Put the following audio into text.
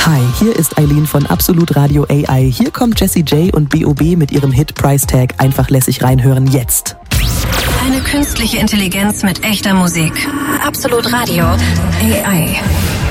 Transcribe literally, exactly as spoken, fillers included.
Hi, hier ist Eileen von Absolut Radio A I. Hier kommt Jessie J und B O B mit ihrem Hit Price Tag. Einfach lässig reinhören jetzt. Eine künstliche Intelligenz mit echter Musik. Absolut Radio A I.